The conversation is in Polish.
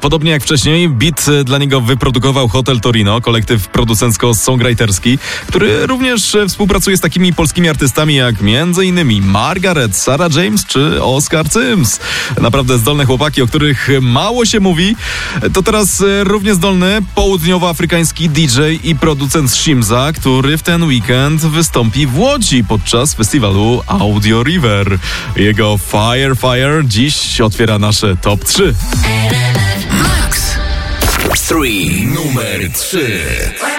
Podobnie jak wcześniej, beat dla niego wyprodukował Hotel Torino, kolektyw producencko-songwriterski, który również współpracuje z takimi polskimi artystami jak m.in. Margaret, Sarah James czy Oskar Cyms. Naprawdę zdolne chłopaki, o których mało się mówi. To teraz równie zdolny południowoafrykański DJ i producent Shimza, który w ten weekend wystąpi w Łodzi podczas festiwalu Audio River. Jego Fire dziś otwiera nasze top 3. Max 3, numer 3.